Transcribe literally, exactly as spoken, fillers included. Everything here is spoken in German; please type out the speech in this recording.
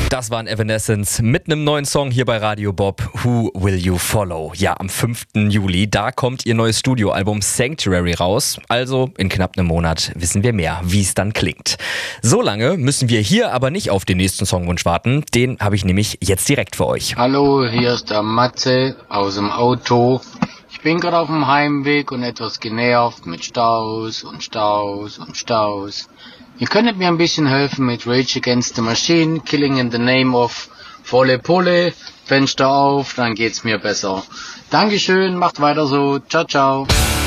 Das waren Evanescence mit einem neuen Song hier bei Radio Bob, Who Will You Follow? Ja, am fünften Juli, da kommt ihr neues Studioalbum Sanctuary raus. Also in knapp einem Monat wissen wir mehr, wie es dann klingt. So lange müssen wir hier aber nicht auf den nächsten Songwunsch warten. Den habe ich nämlich jetzt direkt für euch. Hallo, hier ist der Matze aus dem Auto. Ich bin gerade auf dem Heimweg und etwas genervt mit Staus und Staus und Staus. Ihr könntet mir ein bisschen helfen mit Rage Against the Machine, Killing in the Name of Volle Pulle, Fenster auf, dann geht's mir besser. Dankeschön, macht weiter so, ciao ciao.